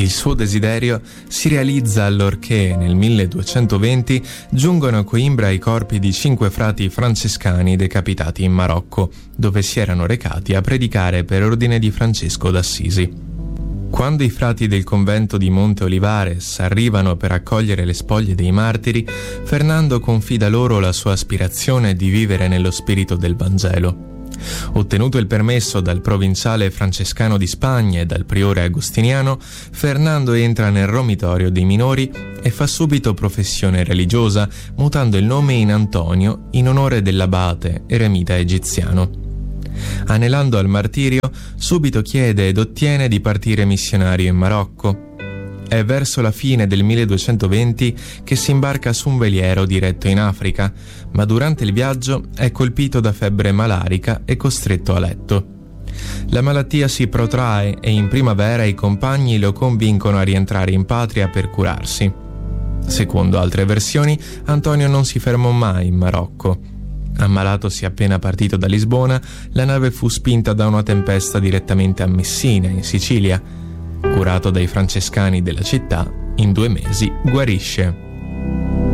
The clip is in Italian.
Il suo desiderio si realizza allorché nel 1220 giungono a Coimbra i corpi di 5 frati francescani decapitati in Marocco, dove si erano recati a predicare per ordine di Francesco d'Assisi. Quando i frati del convento di Monte Olivares arrivano per accogliere le spoglie dei martiri, Fernando confida loro la sua aspirazione di vivere nello spirito del Vangelo. Ottenuto il permesso dal provinciale francescano di Spagna e dal priore agostiniano, Fernando entra nel romitorio dei minori e fa subito professione religiosa, mutando il nome in Antonio in onore dell'abate eremita egiziano. Anelando al martirio, subito chiede ed ottiene di partire missionario in Marocco. È verso la fine del 1220 che si imbarca su un veliero diretto in Africa, ma durante il viaggio è colpito da febbre malarica e costretto a letto. La malattia si protrae e in primavera i compagni lo convincono a rientrare in patria per curarsi. Secondo altre versioni, Antonio non si fermò mai in Marocco. Ammalatosi appena partito da Lisbona, la nave fu spinta da una tempesta direttamente a Messina, in Sicilia. Curato dai francescani della città, in 2 mesi guarisce.